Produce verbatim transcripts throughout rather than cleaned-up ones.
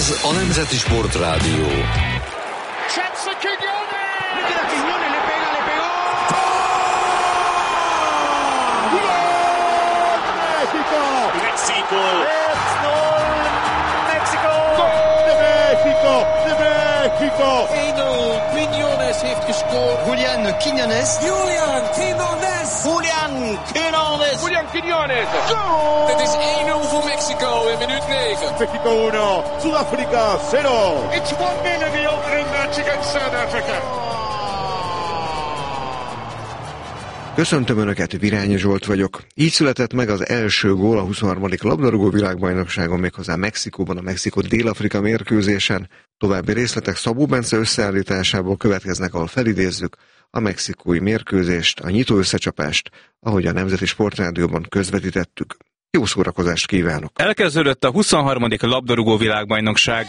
Ez a Nemzeti Sportrádió. Mexico. Mexico. De Mexico. De Mexico. één nul. Quiñones heeft gescoord. Julián Quiñones. Julián Quiñones. Julián Quiñones. Julián Quiñones. Goal! Het is één nul voor Mexico in minuut negen. Mexico uno. Sudáfrica cero. It's one nil in the opening match against South Africa. Köszöntöm Önöket, Virányi Zsolt vagyok. Így született meg az első gól a huszonharmadik labdarúgó világbajnokságon, méghozzá Mexikóban, a Mexikó-Dél-Afrika mérkőzésen. További részletek Szabó Bence összeállításából következnek, ahol felidézzük a mexikói mérkőzést, a nyitó összecsapást, ahogy a Nemzeti Sportrádióban közvetítettük. Jó szórakozást kívánok! Elkezdődött a huszonharmadik labdarúgó világbajnokság.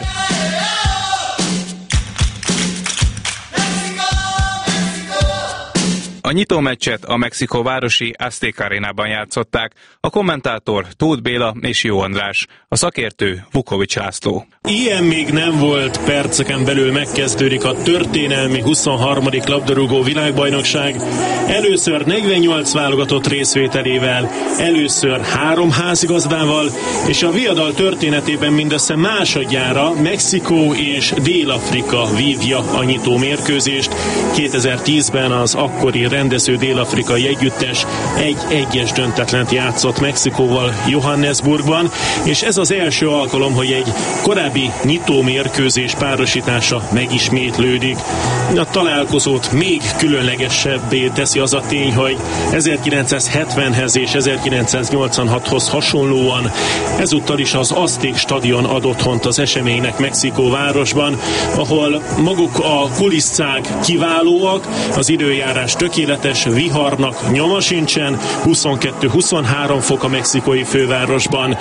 A nyitómeccset a Mexikó városi Azteca Arénában játszották. A kommentátor Tóth Béla és Jó András, a szakértő Vukovics László. Ilyen még nem volt, perceken belül megkezdődik a történelmi huszonharmadik labdarúgó világbajnokság. Először negyvennyolc válogatott részvételével, először három házigazdával, és a viadal történetében mindössze másodjára Mexikó és Dél-Afrika vívja a nyitó mérkőzést. kétezer-tízben az akkori rendező dél-afrikai együttes egy egyes döntetlent játszott Mexikóval Johannesburgban, és ez az első alkalom, hogy egy korábbi nyitó mérkőzés párosítása megismétlődik. A találkozót még különlegesebbé teszi az a tény, hogy ezerkilencszázhetvenhez és ezerkilencszáznyolcvanhathoz hasonlóan ezúttal is az Azték stadion ad otthont az eseménynek Mexikó városban, ahol maguk a kulisszák kiválóak, az időjárás tökéletes, viharnak nyoma sincsen, huszonkettő-huszonhárom fok a mexikói fővárosban.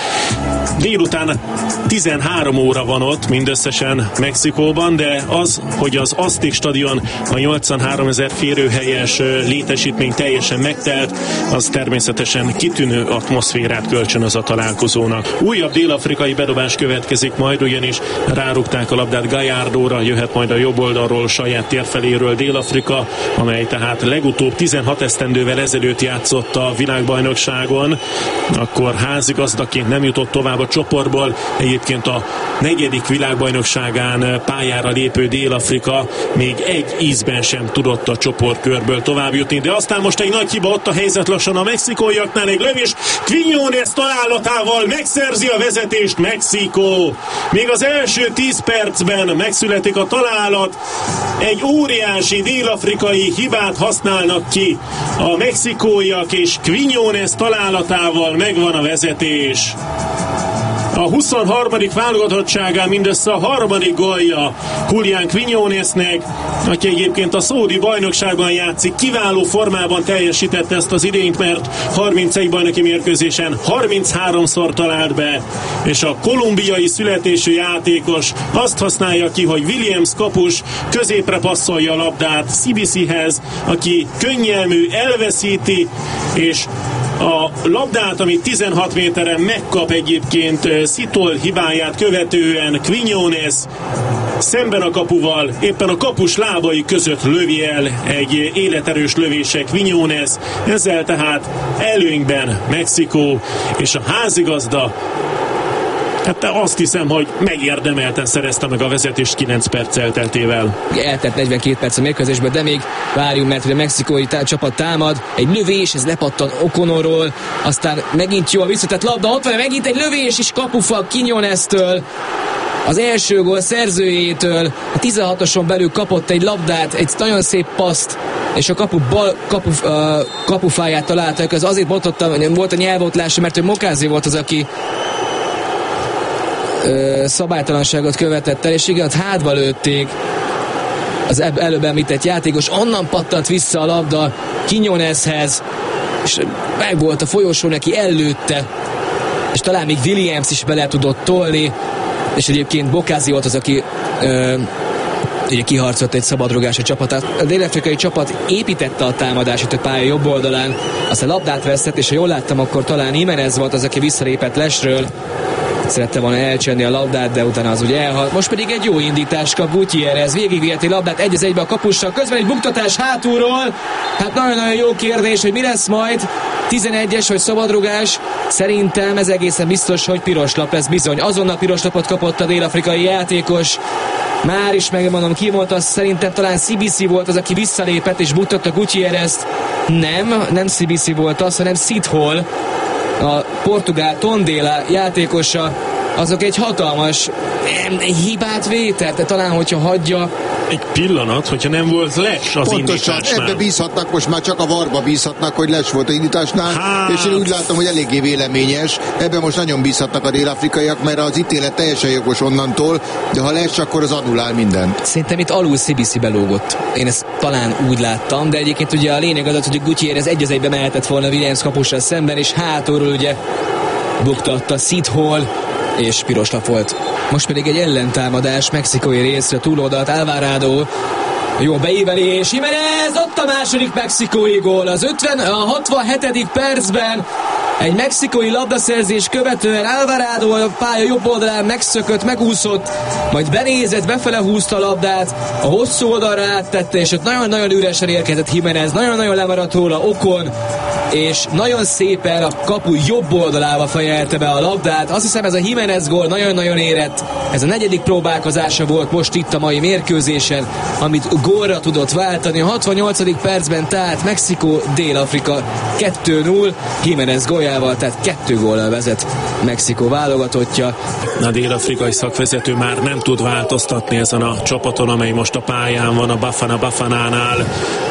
Délután tizenhárom óra van ott mindösszesen Mexikóban, de az, hogy az Azték stadion a nyolcvanháromezer férőhelyes létesítmény teljesen megtelt, az természetesen kitűnő atmoszférát kölcsönöz a találkozónak. Újabb dél-afrikai bedobás következik majd, ugyanis rárugták a labdát Gallardóra, jöhet majd a jobb oldalról, saját térfeléről Dél-Afrika, amely tehát legutóbb tizenhat esztendővel ezelőtt játszott a világbajnokságon, akkor házigazdaként nem jutott tovább a csoportból. Egyébként a negyedik világbajnokságán pályára lépő Dél-Afrika még egy ízben sem tudott a csoportkörből tovább jutni, de aztán most egy nagy hiba, ott a helyzet lassan a mexikóiaknál, egy lövés Quiñones találatával megszerzi a vezetést Mexikó. Még az első tíz percben megszületik a találat, egy óriási dél-afrikai hibát használnak ki a mexikóiak, és Quiñones találatával megvan a vezetés. A huszonharmadik válogatottságán mindössze a harmadik gólja Julián Quiñonesnek, aki egyébként a szaudi bajnokságban játszik, kiváló formában teljesítette ezt az idényt, mert harmincegy bajnoki mérkőzésen harmincháromszor talált be, és a kolumbiai születésű játékos azt használja ki, hogy Williams kapus középre passzolja a labdát Szibiszihez, aki könnyelmű, elveszíti, és a labdát, amit tizenhat méteren megkap egyébként Szitol hibáját követően Quiñones szemben a kapuval, éppen a kapus lábai között lövi el egy életerős lövése Quiñones, ezzel tehát előnyben Mexikó, és a házigazda, hát azt hiszem, hogy megérdemelten szerezte meg a vezetést kilenc perc elteltével. Eltelt negyvenkét perc a mérkőzésben, de még várjunk, mert a mexikói tá- csapat támad. Egy lövés, ez lepattan O'Connorról, aztán megint jó a visszatett labda, ott van megint egy lövés, és kapufal Quiñonestől. Az első gól szerzőjétől, a tizenhatoson belül kapott egy labdát, egy nagyon szép paszt, és a kapu bal kapu, uh, kapufáját találtak. Ez azért bontottam, hogy volt a nyelvotlása, mert ő Mokázi volt az, aki uh, szabálytalanságot követett el, és igen, hátba lőtték az előbb említett játékos, onnan pattant vissza a labda Quiñoneshez, és meg volt a folyosó, neki ellőtte, és talán még Williams is bele tudott tolni, és egyébként Bokázi volt az, aki ö, ugye kiharcolt egy szabadrugás a csapatát. A dél-afrikai csapat építette a támadást a pálya jobb oldalán, aztán labdát vesztett, és ha jól láttam, akkor talán Jimenez volt az, aki visszalépett lesről, szerette volna elcsenni a labdát, de utána az ugye elhalt. Most pedig egy jó indítás kap Gutierrez, végigviheti labdát egy az egybe a kapussal, közben egy buktatás hátulról. Hát nagyon-nagyon jó kérdés, hogy mi lesz majd. tizenegyes vagy szabadrugás? Szerintem ez egészen biztos, hogy piros lap lesz bizony. Azonnal piros lapot kapott a dél-afrikai játékos. Már is megmondom, ki volt az, szerintem talán cé bé cé volt az, aki visszalépett és buktatta Gutierrezt. Nem, nem cé bé cé volt az, hanem Sid Hall, a portugál Tondela játékosa. Azok egy hatalmas egy hibát vétett, de talán, hogyha hagyja. Egy pillanat, hogyha nem volt les az Pontosan, indításnál. ebbe bízhatnak, most már csak a varba bízhatnak, hogy les volt az indításnál, hát. És én úgy látom, hogy eléggé véleményes. Ebben most nagyon bízhatnak a dél-afrikaiak, mert az ítélet teljesen jogos onnantól, de ha les, akkor az annulál mindent. Szerintem itt alul cé bé cé belógott. Én ezt talán úgy láttam, de egyébként ugye a lényeg az, hogy Gutierrez egy az egybe mehetett volna Williams kapussal szemben, és hátulról ugye buktatta Sid Hall, és piros lap volt. Most pedig egy ellentámadás mexikói részre, túloldalt Alvarado. Jó beívelés, Jiménez, ott a második mexikói gól. Az ötven, a hatvanhetedik percben egy mexikói labdaszerzés követően Alvarado a pálya jobb oldalán megszökött, megúszott, majd benézett, befele húzta a labdát, a hosszú oldalra áttette, és ott nagyon-nagyon üresen érkezett Jiménez, nagyon-nagyon lemaradt róla Okon, és nagyon szépen a kapu jobb oldalába fejelte be a labdát. Azt hiszem, ez a Jiménez gól nagyon-nagyon érett. Ez a negyedik próbálkozása volt most itt a mai mérkőzésen, amit gólra tudott váltani. A hatvannyolcadik percben tehát Mexikó, Dél-Afrika kettő null, Jiménez góljával, tehát kettő góllal vezet Mexikó válogatottja. A dél-afrikai szakvezető már nem tud változtatni ezen a csapaton, amely most a pályán van, a Bafana Bafanánál.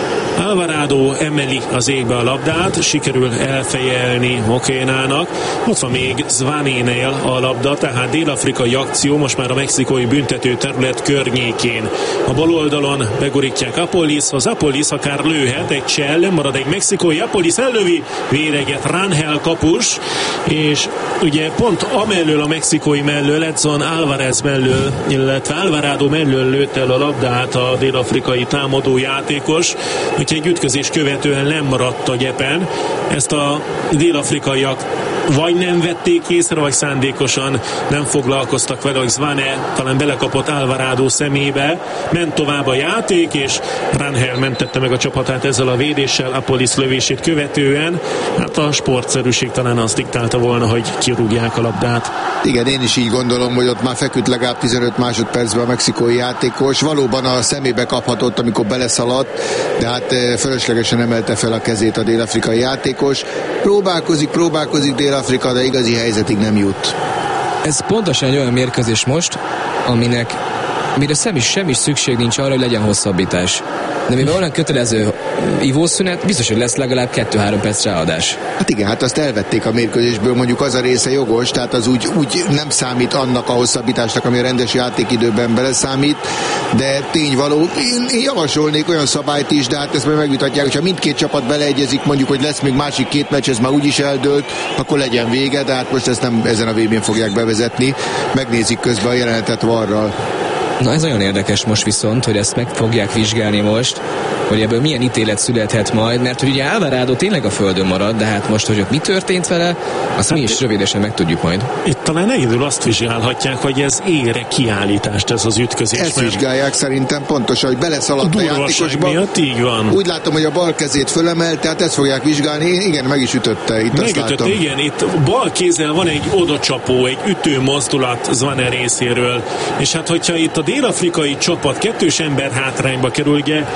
Alvarado emeli az égbe a labdát, sikerül elfejelni Mokénának. Ott van még Zvanénél a labda, tehát dél-afrikai akció most már a mexikói büntető terület környékén. A bal oldalon begurítják Apolishoz, Apolis akár lőhet, egy csell, marad egy mexikói, Apolis ellövi, véreget Rangel kapus, és ugye pont amellől a mexikói mellől, Edson Alvarez mellől, illetve Alvarado mellől lőtt el a labdát a dél-afrikai támadó játékos, úgyhogy egy ütközés követően nem maradt a gyepen. Ezt a dél-afrikaiak vagy nem vették észre, vagy szándékosan nem foglalkoztak vele, hogy Zvane talán belekapott Alvarado szemébe. Ment tovább a játék, és Rangel mentette meg a csapatát ezzel a védéssel Apolis lövését követően. Hát a sportszerűség talán azt diktálta volna, hogy kirúgják a labdát. Igen, én is így gondolom, hogy ott már feküdt legalább tizenöt másodpercben a mexikói játékos. Valóban a szemébe kaphatott, amikor beleszaladt, de hát fölöslegesen emelte fel a kezét a dél-afrikai játékos. Próbálkozik, próbálkozik Dél-Afrika, de igazi helyzetig nem jut. Ez pontosan egy olyan mérkőzés most, aminek mire semmi, semmi szükség nincs arra, hogy legyen hosszabbítás. De mivel olyan kötelező ivószünet, biztos, hogy lesz legalább kettő-három perc ráadás. Hát igen, hát azt elvették a mérkőzésből, mondjuk az a része jogos, tehát az úgy, úgy nem számít annak a hosszabbításnak, ami a rendes játékidőben beleszámít, de tényvaló. Én, én javasolnék olyan szabályt is, de hát ezt majd megvitatják, hogyha mindkét csapat beleegyezik, mondjuk, hogy lesz még másik két meccs, ez már úgyis eldőlt, akkor legyen vége, de hát most ezt nem ezen a vé bén fogják bevezetni. Megnézik közben a jelenetet varral. Na ez nagyon érdekes most viszont, hogy ezt meg fogják vizsgálni most, hogy ebből milyen ítélet születhet majd, mert hogy ugye Alvarado tényleg a földön marad, de hát most, hogy ott mi történt vele, azt hát mi is rövidesen megtudjuk majd. Itt talán egyedül azt vizsgálhatják, hogy ez ére kiállítást ez az ütközés. Ezt vizsgálják szerintem pontosan, hogy beleszaladt a, a játékosba. Miatt, így van. Úgy látom, hogy a bal kezét fölemelt, tehát ezt fogják vizsgálni. Igen, meg is ütötte. Itt Megütötte, igen, itt bal kézzel van egy odacsapó, egy ütő mozdulat Zvane részéről, és hát hogyha itt a dél-afrikai csapat kettős ember hátrányba kerül, ugye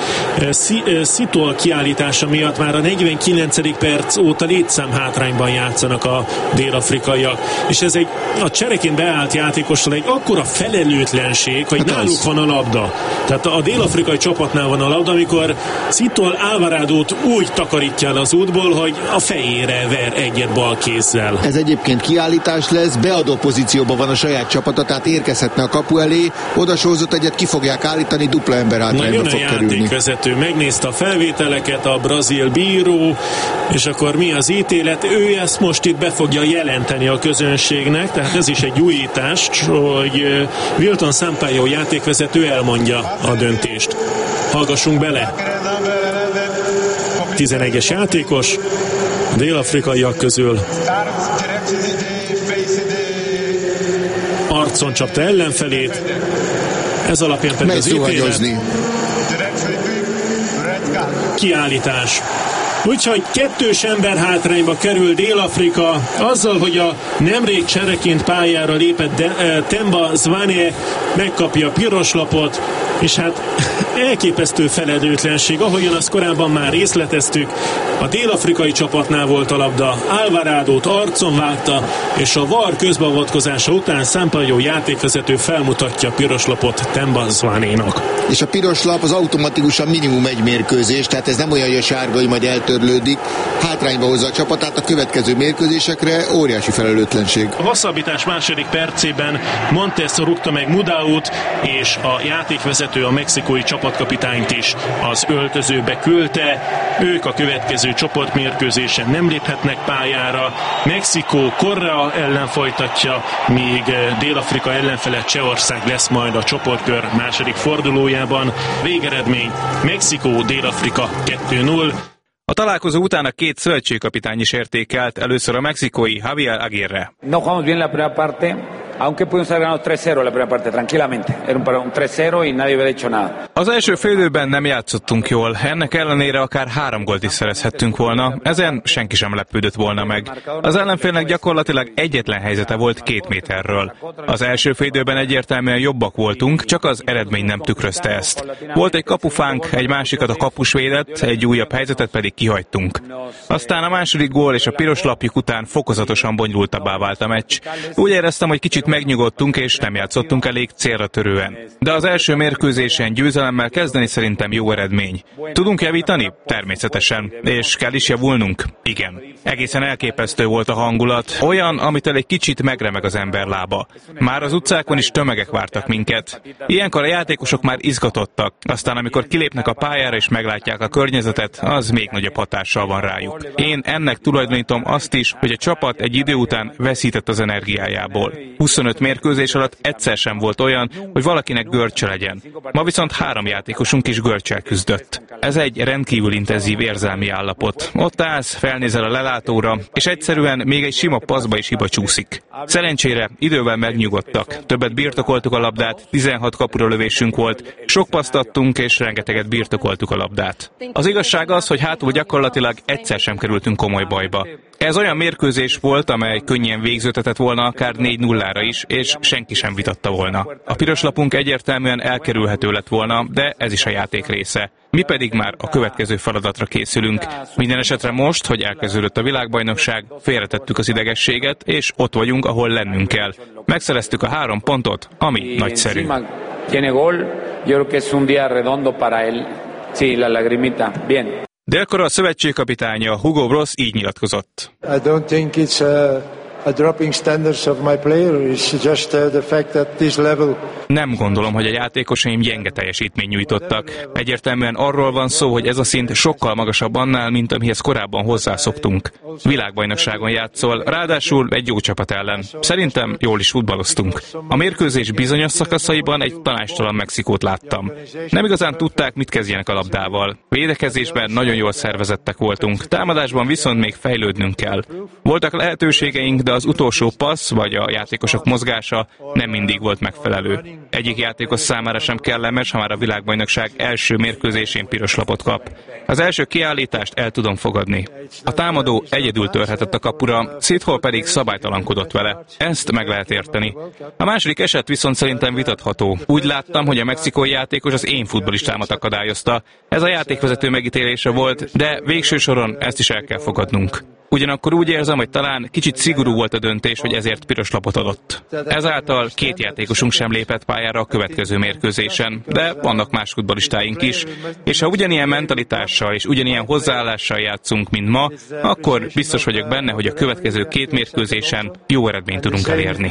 Szitol kiállítása miatt már a negyvenkilencedik perc óta létszám hátrányban játszanak a dél-afrikaiak, és ez egy a csereként beállt játékossal egy akkora felelőtlenség, hogy hát náluk az. Van a labda. Tehát a dél-afrikai csapatnál van a labda, amikor Szitol Alvaradót úgy takarítja el az útból, hogy a fejére ver egyet bal kézzel. Ez egyébként kiállítás lesz, beadó pozícióban van a saját csapata, tehát érkezhetne a kapu elé, odasózott egyet, ki fogják állítani, dupla ember hátrányba fog kerülni. Játékvezető megnézte a felvételeket, a brazil bíró, és akkor mi az ítélet? Ő ezt most itt be fogja jelenteni a közönségnek, tehát ez is egy újítás, hogy Wilton Sampaio játékvezető elmondja a döntést. Hallgassunk bele! tizenegyes játékos, a dél-afrikaiak közül. arcon csapta ellenfelét, ez alapján pedig az ítélet. Kiállítás. Úgyhogy kettős ember hátrányba kerül Dél-Afrika azzal, hogy a nemrég csereként pályára lépett de, e, Themba Zwane megkapja a piros lapot, és hát elképesztő felelőtlenség, ahogyan azt korábban már részleteztük. A dél-afrikai csapatnál volt a labda, Alvaradót arcon vágta, és a VAR közbeavatkozása után Sampaio játékvezető felmutatja a piros lapot Themba Zwane-nak. És a piros lap az automatikusan minimum egy mérkőzés, tehát ez nem olyan, hogy a sárgai majd eltörlődik, hátrányba hozza a csapatát a következő mérkőzésekre, óriási felelőtlenség. A hosszabbítás második percében Montes rúgta meg Mudaut, és a játékvezető a mexikói csapatkapitányt is az öltözőbe küldte. Ők a következő csoportmérkőzésen nem léphetnek pályára. Mexikó Korea ellen folytatja, míg Dél-Afrika ellenfele Csehország lesz majd a csoportkör második fordulójában. Végeredmény Mexikó Dél-Afrika kettő null. A találkozó után a két szövetségkapitány is értékelt, először a mexikói Javier Aguirre. No jugamos bien la primera parte. Aunque pudimos haber ganado tres cero la primera parte, tranquilamente. Era un tres cero y nadie hubiera hecho nada. Az első félidőben nem játszottunk jól, ennek ellenére akár három gólt is szerezhettünk volna, ezen senki sem lepődött volna meg. Az ellenfélnek gyakorlatilag egyetlen helyzete volt két méterről. Az első félidőben egyértelműen jobbak voltunk, csak az eredmény nem tükrözte ezt. Volt egy kapufánk, egy másikat a kapus védett, egy újabb helyzetet pedig kihagytunk. Aztán a második gól és a piros lapjuk után fokozatosan bonyolultabbá vált a meccs. Úgy éreztem, hogy kicsit megnyugodtunk és nem játszottunk elég célra törően. De az első mérkőzésen győzelemmel kezdeni szerintem jó eredmény. Tudunk javítani? Természetesen. És kell is javulnunk? Igen. Egészen elképesztő volt a hangulat. Olyan, amitől egy kicsit megremeg az ember lába. Már az utcákon is tömegek vártak minket. Ilyenkor a játékosok már izgatottak. Aztán amikor kilépnek a pályára és meglátják a környezetet, az még nagyobb hatással van rájuk. Én ennek tulajdonítom azt is, hogy a csapat egy idő után veszített az energiájából. huszonöt mérkőzés alatt egyszer sem volt olyan, hogy valakinek görcse legyen. Ma viszont három játékosunk is görccsel küzdött. Ez egy rendkívül intenzív érzelmi állapot. Ott állsz, felnézel a lelátóra, és egyszerűen még egy sima passzba is hiba csúszik. Szerencsére idővel megnyugodtak. Többet birtokoltuk a labdát, tizenhat kapura lövésünk volt, sok paszt adtunk, és rengeteget birtokoltuk a labdát. Az igazság az, hogy hátul gyakorlatilag egyszer sem kerültünk komoly bajba. Ez olyan mérkőzés volt, amely könnyen végződhetett volna akár négy nullára is, és senki sem vitatta volna. A piros lapunk egyértelműen elkerülhető lett volna, de ez is a játék része. Mi pedig már a következő feladatra készülünk. Minden esetre most, hogy elkezdődött a világbajnokság, félretettük az idegességet, és ott vagyunk, ahol lennünk kell. Megszereztük a három pontot, ami nagyszerű. Dél-Korea szövetségkapitánya Hugo Bross így nyilatkozott. I don't think it's a, a dropping standards of my player. It's just uh, the fact that this level. Nem gondolom, hogy a játékosaim gyenge teljesítményt nyújtottak. Egyértelműen arról van szó, hogy ez a szint sokkal magasabb annál, mint amihez korábban hozzászoktunk. Világbajnokságon játszol, ráadásul egy jó csapat ellen. Szerintem jól is futballoztunk. A mérkőzés bizonyos szakaszaiban egy tanácstalan Mexikót láttam. Nem igazán tudták, mit kezdjenek a labdával. Védekezésben nagyon jól szervezettek voltunk, támadásban viszont még fejlődnünk kell. Voltak lehetőségeink, de az utolsó passz vagy a játékosok mozgása nem mindig volt megfelelő. Egyik játékos számára sem kellemes, ha már a világbajnokság első mérkőzésén piros lapot kap. Az első kiállítást el tudom fogadni. A támadó egyedül törhetett a kapura, Szithol pedig szabálytalankodott vele. Ezt meg lehet érteni. A második eset viszont szerintem vitatható. Úgy láttam, hogy a mexikói játékos az én futballistámat akadályozta. Ez a játékvezető megítélése volt, de végső soron ezt is el kell fogadnunk. Ugyanakkor úgy érzem, hogy talán kicsit szigorú volt a döntés, hogy ezért piros lapot adott. Ezáltal két játékosunk sem lépett pályára a következő mérkőzésen, de vannak más futballistáink is, és ha ugyanilyen mentalitással és ugyanilyen hozzáállással játszunk, mint ma, akkor biztos vagyok benne, hogy a következő két mérkőzésen jó eredményt tudunk elérni.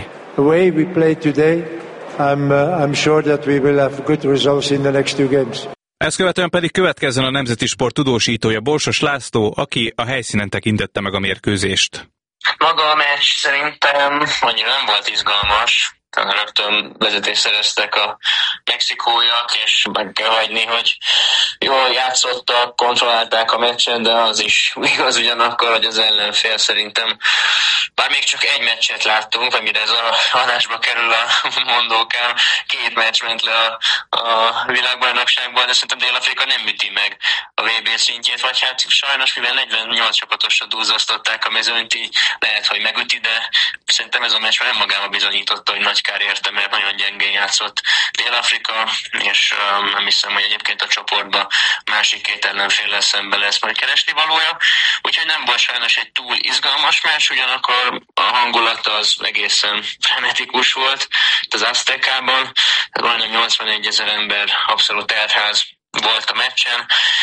Ezt követően pedig következzen a Nemzeti Sport tudósítója Borsos László, aki a helyszínen tekintette meg a mérkőzést. Maga a meccs szerintem annyira nem volt izgalmas. rögtön vezetést szereztek a mexikóiak, és meg kell hagyni, hogy jól játszottak, kontrollálták a meccset, de az is igaz ugyanakkor, hogy az ellenfél szerintem bár még csak egy meccset láttunk, amire ez a adásba kerül a mondókám, két meccs ment le a, a világbajnokságból, de szerintem Dél-Afrika nem üti meg a vé bé szintjét, vagy hát sajnos, mivel negyvennyolc csapatosra dúzzasztották a mezőnyt, így lehet, hogy megüti, de szerintem ez a meccs már önmagában bizonyította, hogy nagy kár érte, mert nagyon gyengén játszott Dél-Afrika, és um, nem hiszem, hogy egyébként a csoportban másik két ellenféllel szemben lesz majd keresni valója. Úgyhogy nem volt sajnos egy túl izgalmas meccs, ugyanakkor a hangulat az egészen frenetikus volt itt az Aztekában, majdnem nyolcvanegy ezer ember, abszolút teltház volt a meccsen,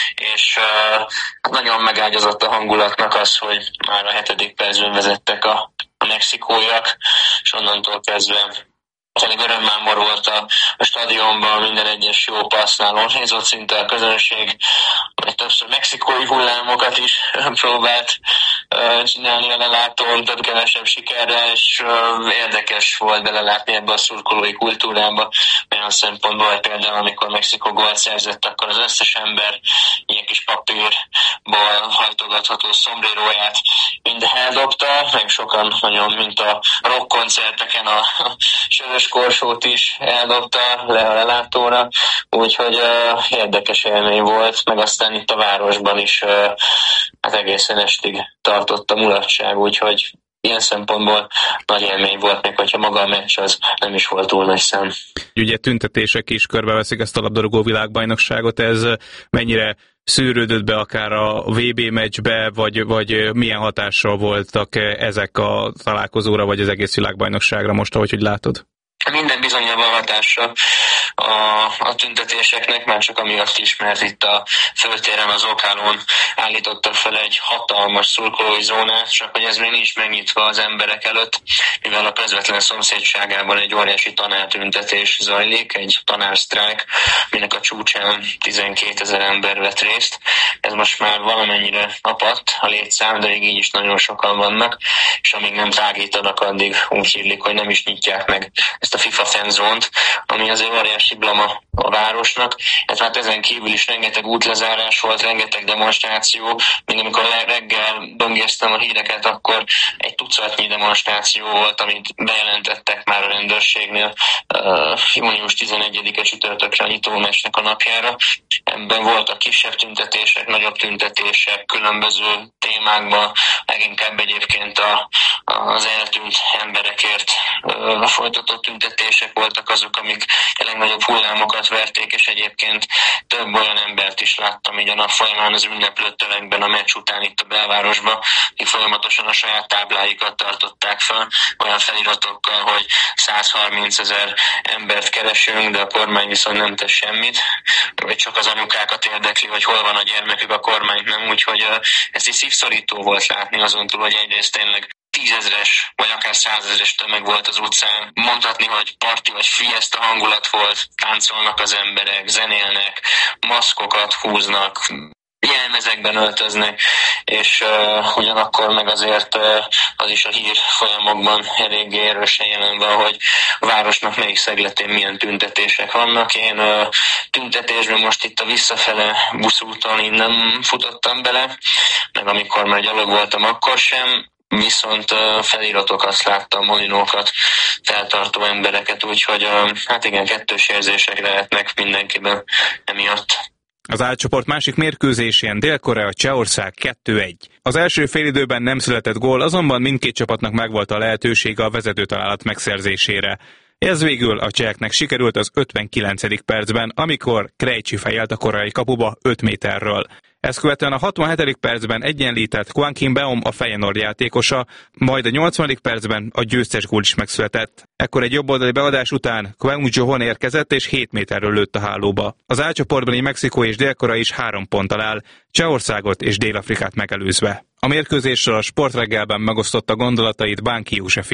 és uh, nagyon megágyazott a hangulatnak az, hogy már a hetedik percben vezettek a, a mexikóiak, és onnantól kezdve tényleg örömmámor volt a, a stadionban, minden egyes jó passznál onnézott szinte a közönség, mert többször mexikói hullámokat is próbált uh, csinálni a lelátón, több-kevesebb sikerrel, és uh, érdekes volt belelátni ebbe a szurkolói kultúrába, olyan szempontból, hogy például amikor Mexikó gólt szerzett, akkor az összes ember ilyen kis papírból hajtogatható szombréróját mind eldobta, meg sokan nagyon, mint a rock koncerteken a sörös korsót is eldobta le a lelátóra, úgyhogy uh, érdekes élmény volt, meg aztán itt a városban is uh, hát egészen estig tartott a mulatság, úgyhogy ilyen szempontból nagy élmény volt, még hogyha maga a meccs az nem is volt túl nagy szám. Ugye tüntetések is körbeveszik ezt a labdarúgó világbajnokságot, ez mennyire szűrődött be akár a vé bé meccsbe, vagy, vagy milyen hatással voltak ezek a találkozóra, vagy az egész világbajnokságra most, ahogy hogy látod? Minden bizonnyal van hatása a, a tüntetéseknek, már csak amiatt is, mert itt a főtéren, az Okálón állítottak fel egy hatalmas szurkolói zónát, csak hogy ez még nincs megnyitva az emberek előtt, mivel a közvetlen szomszédságában egy óriási tanártüntetés zajlik, egy tanársztrájk, aminek a csúcsán tizenkétezer ember vett részt. Ez most már valamennyire apadt a létszám, de így is nagyon sokan vannak, és amíg nem tágítanak, addig úgy hírlik, hogy nem is nyitják meg ezt a FIFA fanzónt, ami azért óriási blama a városnak. Ez hát ezen kívül is rengeteg útlezárás volt, rengeteg demonstráció. Még amikor reggel böngésztem a híreket, akkor egy tucatnyi demonstráció volt, amit bejelentettek már a rendőrségnél uh, június tizenegyedike csütörtökre a nyitómeccsnek a napjára. Ebben voltak kisebb tüntetések, nagyobb tüntetések, különböző témákban, leginkább egyébként a, az eltűnt emberekért uh, folytatott tüntetések voltak azok, amik a legnagyobb hullámokat verték, és egyébként több olyan embert is láttam így a nap folyamán az ünneplő tömegben a meccs után itt a belvárosban, akik folyamatosan a saját tábláikat tartották fel, olyan feliratokkal, hogy százharminc ezer embert keresünk, de a kormány viszont nem tesz semmit, vagy csak az anyukákat érdekli, hogy hol van a gyermekük, a kormányt nem, úgyhogy ez is szívszorító volt látni azon túl, hogy egyrészt tényleg tízezres, vagy akár százezres tömeg volt az utcán. Mondhatni, hogy parti vagy fiesta hangulat volt, táncolnak az emberek, zenélnek, maszkokat húznak, jelmezekben öltöznek, és uh, ugyanakkor meg azért uh, az is a hír folyamokban eléggé erősen jelen van, hogy a városnak melyik szegletén milyen tüntetések vannak. Én uh, tüntetésben most itt a visszafele buszúton így nem futottam bele, meg amikor már gyalog voltam, akkor sem, viszont uh, feliratokat láttam, molinókat, feltartó embereket, úgyhogy uh, hát igen, kettős érzések lehetnek mindenkiben emiatt. Az A csoport másik mérkőzésén Dél-Korea Csehország kettő egy. Az első félidőben nem született gól, azonban mindkét csapatnak megvolt a lehetősége a vezetőtalálat megszerzésére. Ez végül a cseheknek sikerült az ötvenkilencedik percben, amikor Krejci fejelt a koreai kapuba öt méterről. Ezt követően a hatvanhetedik percben egyenlített Kwang Kim-beom a Feyenoord játékosa, majd a nyolcvanadik percben a győztes gól is megszületett. Ekkor egy jobboldali beadás után Kwang Jo-hon érkezett és hét méterről lőtt a hálóba. Az A csoportbeli Mexikó és Dél-Korea is három ponttal áll, Csehországot és Dél-Afrikát megelőzve. A mérkőzésről a Sportreggelben megosztotta gondolatait Bánki József is.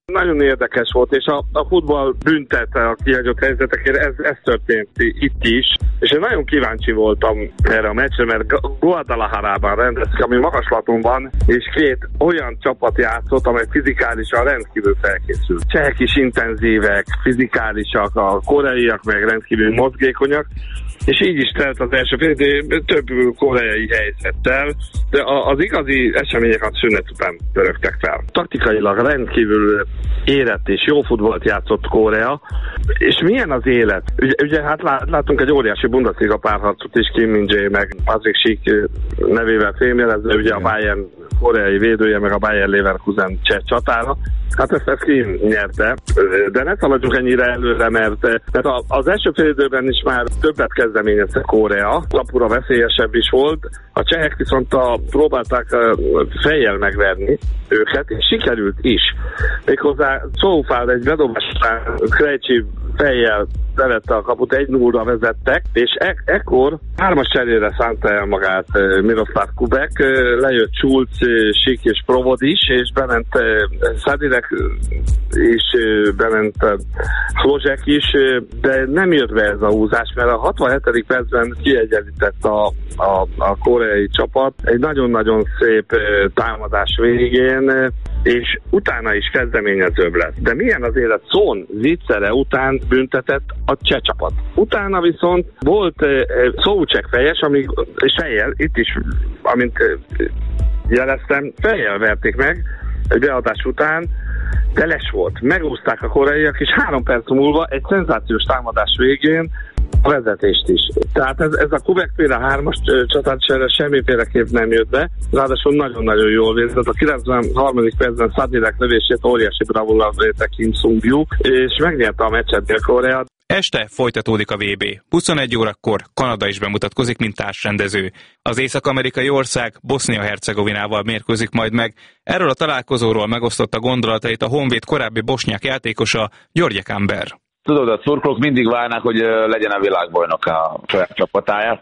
Nagyon érdekes volt, és a, a futball büntette a kihagyott helyzetekért, ez, ez történt itt is, és én nagyon kíváncsi voltam erre a meccsre, mert Guadalajarában rendezték, ami magaslaton van, és két olyan csapat játszott, amely fizikálisan rendkívül felkészült. Csehek is intenzívek, fizikálisak, a koreaiak meg rendkívül mozgékonyak, és így is telt az első fél, de több koreai helyzettel, de az igazi események a szünet után törögtek fel. Taktikailag rendkívül érett és jó futballt játszott Korea, és milyen az élet? Ugye, ugye hát látunk egy óriási Bundesliga párharcot is, Kim Min-jae meg Patrick Schick nevével fémjelezve, ugye a Bayern koreai védője, meg a Bayer Leverkusen cseh csatára. Hát ezt, ezt ki nyerte, de ne szaladjunk ennyire előre, mert, mert az első fél időben is már többet kezdeményezte Korea, kapura veszélyesebb is volt, a csehek viszont a, próbálták fejjel megverni őket, és sikerült is. Méghozzá Szófál egy bedobás után Krejcsi fejjel bevette a kaput, egy nullra vezettek, és e- ekkor hármas cserére szánta el magát Miroslav Kubek, lejött Schulz, Schick és Provod is, és bement Sadirek is, bement Hlozsek is, de nem jött be ez a húzás, mert a hatvanhetedik percben kiegyenlített a, a, a koreai csapat egy nagyon-nagyon szép támadás végén, és utána is kezdeményezőbb lett. De milyen az élet? Szón viccere után büntetett a cseh csapat. Utána viszont volt Szóucsek fejes, amíg, és fejjel, itt is, amint jeleztem, fejjel verték meg egy beadás után, de les volt. Megúzták a koreaiak, és három perc múlva egy szenzációs támadás végén a vezetést is. Tehát ez, ez a Kubek-féle hármas csatárcsere semmiféleképp nem jött be, ráadásul nagyon-nagyon jól védett. A kilencvenharmadik percben Sadirek lövését óriási bravúrral védte Kim Sung-juk, és megnyerte a meccset Dél-Korea. Este folytatódik a vé bé. huszonegy órakor Kanada is bemutatkozik, mint társrendező. Az észak-amerikai ország Bosznia-Hercegovinával mérkőzik majd meg. Erről a találkozóról megosztotta gondolatait a Honvéd korábbi bosnyák játékosa, György Kamber. Tudod, a szurkolók mindig várnak, hogy legyen a világbajnok a saját csapatáját,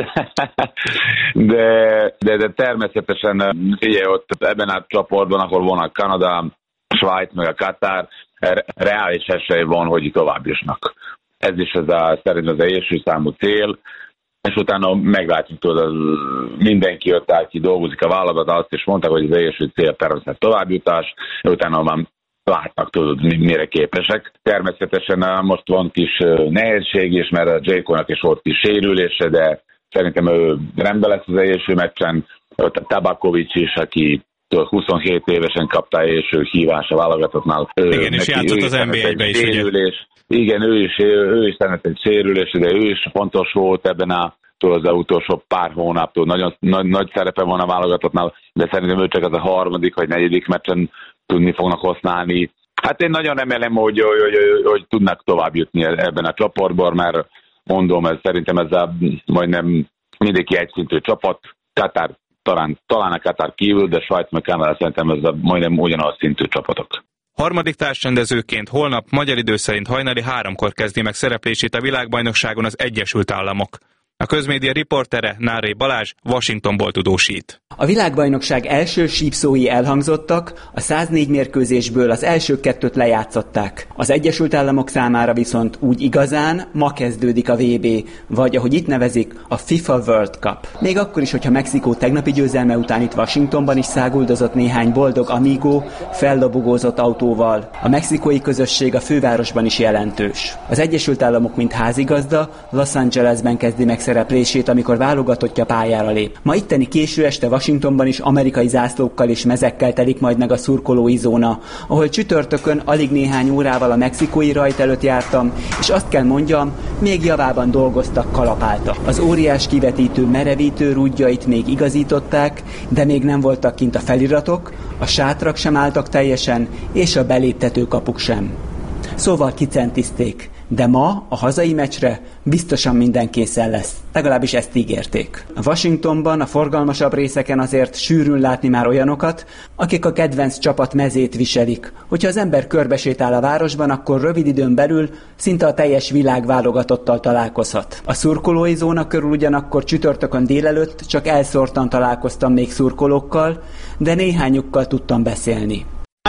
de, de, de természetesen figyelj, ott ebben a csoportban, ahol vannak Kanada, Svájc, meg a Katár, reális esély van, hogy tovább jusnak. Ez is ez a, szerintem az első számú cél, és utána meglátjuk, tudod, mindenki jött át, ki dolgozik a válogatott, azt is mondták, hogy az első cél természetesen továbbjutás, utána már látnak, tudod, mire képesek. Természetesen most van kis nehézség is, mert a Jayconak is volt kis sérülése, de szerintem ő rendben lesz az első meccsen. Ott a Tabakovics is, aki huszonhét évesen kapta első hívás a válogatottnál. Igen, és játszott az en bé egy-be is, ugye? Igen, ő is, ő is szeret egy sérülés, de ő is fontos volt ebben a az utolsó pár hónaptól. Nagyon nagy, nagy szerepe van a válogatottnál, de szerintem ő csak az a harmadik vagy negyedik meccsen tudni fognak használni. Hát én nagyon remélem, hogy, hogy, hogy, hogy tudnak tovább jutni ebben a csoportban, mert mondom, ez, szerintem ez a majdnem mindenki egyszintű csapat. Katár, talán, talán a Katár kívül, de Svájc meg Kanada szerintem ez a majdnem ugyanaz szintű csapatok. Harmadik társrendezőként holnap magyar idő szerint hajnali háromkor kezdi meg szereplését a világbajnokságon az Egyesült Államok. A közmédia riportere Nárai Balázs Washingtonból tudósít. A világbajnokság első sípszói elhangzottak, a száznégy mérkőzésből az első kettőt lejátszották. Az Egyesült Államok számára viszont úgy igazán ma kezdődik a vé bé, vagy ahogy itt nevezik, a FIFA World Cup. Még akkor is, hogyha Mexikó tegnapi győzelme után itt Washingtonban is száguldozott néhány boldog amigo fellobogózott autóval. A mexikói közösség a fővárosban is jelentős. Az Egyesült Államok, mint házigazda, Los Angelesben kezdi meg szereplését, amikor válogatottja pályára lép. Ma itteni késő este Washingtonban is amerikai zászlókkal és mezekkel telik majd meg a szurkolói zóna, ahol csütörtökön alig néhány órával a mexikói rajt előtt jártam, és azt kell mondjam, még javában dolgoztak, kalapáltak. Az óriás kivetítő merevítő rúdjait még igazították, de még nem voltak kint a feliratok, a sátrak sem álltak teljesen, és a beléptető kapuk sem. Szóval kicentizték, de ma a hazai meccsre biztosan minden készen lesz. Legalábbis ezt ígérték. A Washingtonban a forgalmasabb részeken azért sűrűn látni már olyanokat, akik a kedvenc csapat mezét viselik. Hogyha az ember körbesétál a városban, akkor rövid időn belül szinte a teljes világ válogatottal találkozhat. A szurkolói zóna körül ugyanakkor csütörtökön délelőtt csak elszórtan találkoztam még szurkolókkal, de néhányukkal tudtam beszélni.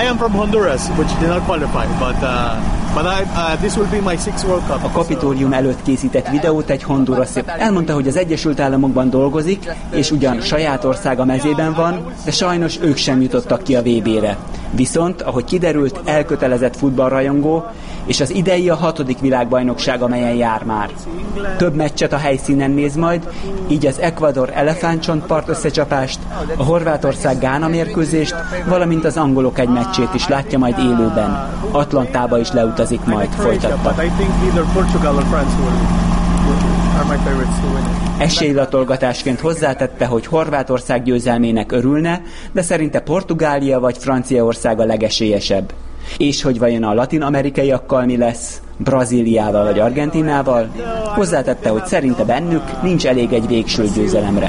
I am from Honduras, which did not qualify, but uh, but I, uh, this will be my sixth World Cup. A Kapitólium előtt készített videót egy hondurasi elmondta, hogy az Egyesült Államokban dolgozik, és ugyan saját országa mezében van, de sajnos ők sem jutottak ki a vé bére. Viszont, ahogy kiderült, elkötelezett futballrajongó, és az idei a hatodik világbajnokság, amelyen jár már. Több meccset a helyszínen néz majd, így az Ecuador elefántcsontpart összecsapást, a Horvátország-Gána mérkőzést, valamint az angolok egy meccsét is látja majd élőben. Atlantába is leutazik majd, folytatta. Esélylatolgatásként hozzátette, hogy Horvátország győzelmének örülne, de szerinte Portugália vagy Franciaország a legesélyesebb. És hogy vajon a latin-amerikaiakkal mi lesz, Brazíliával vagy Argentinával? Hozzátette, hogy szerinte bennük nincs elég egy végső győzelemre.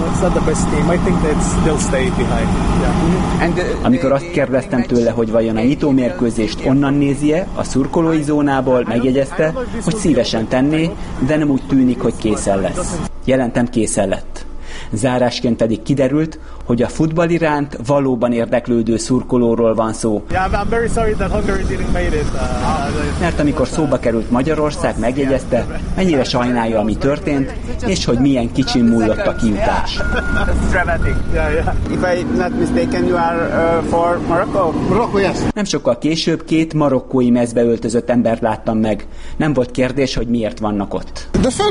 Amikor azt kérdeztem tőle, hogy vajon a nyitómérkőzést onnan nézi-e, a szurkolói zónából, megjegyezte, hogy szívesen tenné, de nem úgy tűnik, hogy készen lesz. Jelentem, készen lett. Zárásként pedig kiderült, hogy a futball iránt valóban érdeklődő szurkolóról van szó. Mert amikor szóba került Magyarország, megjegyezte, mennyire sajnálja, ami történt, és hogy milyen kicsin múlott a kijutás. Nem sokkal később két marokkói mezbe öltözött embert láttam meg. Nem volt kérdés, hogy miért vannak ott.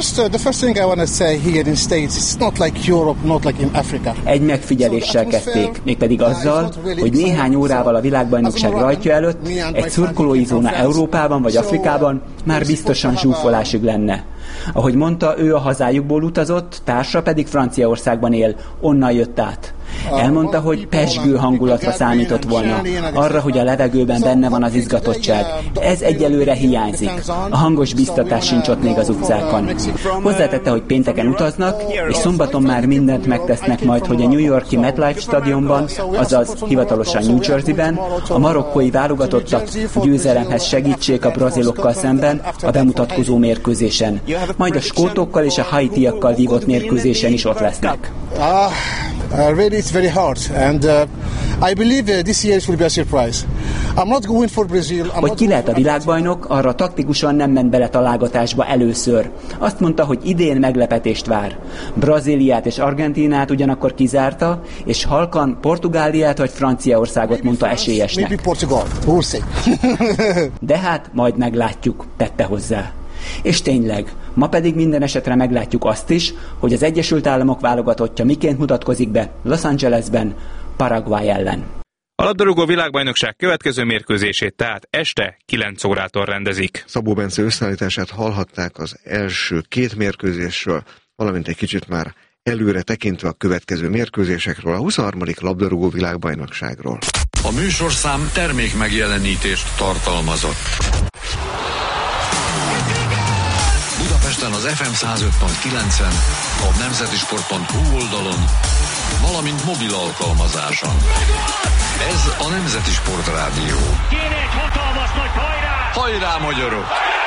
Egy megfigyeléssel kezdték, mégpedig azzal, hogy néhány órával a világbajnokság rajtja előtt egy szurkolói zóna Európában vagy Afrikában már biztosan zsúfolásig lenne. Ahogy mondta, ő a hazájukból utazott, társa pedig Franciaországban él, onnan jött át. Elmondta, hogy pezsgő hangulatra számított volna, arra, hogy a levegőben benne van az izgatottság. Ez egyelőre hiányzik. A hangos biztatás sincs ott még az utcákon. Hozzátette, hogy pénteken utaznak, és szombaton már mindent megtesznek majd, hogy a New York-i MetLife stadionban, azaz hivatalosan New Jerseyben, a marokkói válogatottak győzelemhez segítsék a brazilokkal szemben a bemutatkozó mérkőzésen. Majd a skótokkal és a haitiakkal vívott mérkőzésen is ott lesznek. Uh, really, it's very hard, and uh, I believe uh, this year will be a surprise. I'm not going for Brazil. I'm hogy ki lehet a világbajnok, arra taktikusan nem ment bele találgatásba először. Azt mondta, hogy idén meglepetést vár. Brazíliát és Argentínát ugyanakkor kizárta, és halkan Portugáliát vagy Franciaországot mondta esélyesnek. Maybe Portugal. We'll see. De hát majd meglátjuk, tette hozzá. És tényleg, ma pedig minden esetre meglátjuk azt is, hogy az Egyesült Államok válogatottja miként mutatkozik be Los Angelesben, Paraguay ellen. A labdarúgó világbajnokság következő mérkőzését tehát este kilenc órától rendezik. Szabó Bence összeállítását hallhatták az első két mérkőzésről, valamint egy kicsit már előre tekintve a következő mérkőzésekről, a huszonharmadik labdarúgó világbajnokságról. A műsorszám termék megjelenítést tartalmazott. Budapesten az ef em száz öt pont kilencen, a nemzetisport pont hu oldalon, valamint mobil alkalmazáson. Ez a Nemzeti Sport Rádió. Kéne egy hatalmas nagy hajrá! Hajrá, magyarok!